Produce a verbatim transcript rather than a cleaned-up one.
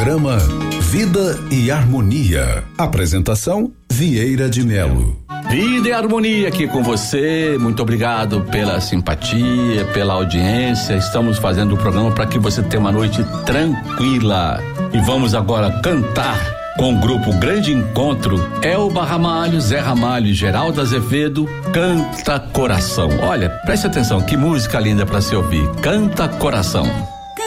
Programa Vida e Harmonia. Apresentação Vieira de Melo. Vida e Harmonia aqui com você. Muito obrigado pela simpatia, pela audiência. Estamos fazendo o programa para que você tenha uma noite tranquila. E vamos agora cantar com o grupo Grande Encontro. Elba Ramalho, Zé Ramalho e Geraldo Azevedo. Canta Coração. Olha, preste atenção, que música linda para se ouvir. Canta Coração.